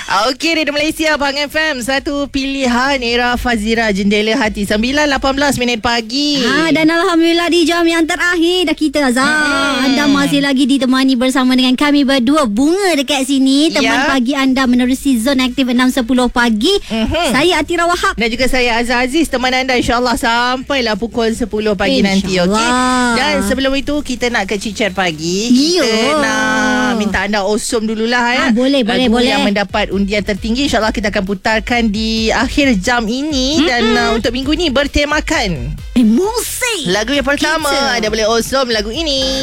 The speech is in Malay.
Okey, Radio Malaysia, Bang FM. Satu pilihan era Fazira, Jendela Hati. 9.18 minit pagi. Dan Alhamdulillah di jam yang terakhir dah kita Azhar. Anda masih lagi ditemani bersama dengan kami berdua. Bunga dekat sini. Teman pagi anda menerusi zon aktif 6.10 pagi. Saya Atira Wahab. Dan juga saya Azhar Aziz, teman anda insyaAllah sampailah pukul 10 pagi nanti. Okey. Dan sebelum itu kita nak ke Cicat Pagi. Kita nak minta anda osum dululah ya. Boleh. Yang mendapat undian tertinggi InsyaAllah kita akan putarkan di akhir jam ini. Dan untuk minggu ni bertemakan musik. lagu yang pertama anda boleh osum lagu ini.